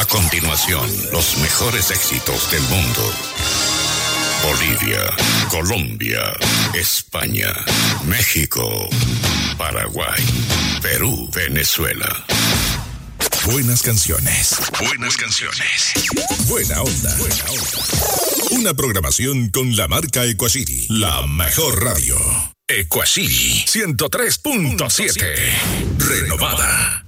A continuación, los mejores éxitos del mundo. Bolivia, Colombia, España, México, Paraguay, Perú, Venezuela. Buenas canciones. Buenas canciones. Buena onda. Una programación con la marca Equacity. La mejor radio. Equacity 103.7. Renovada.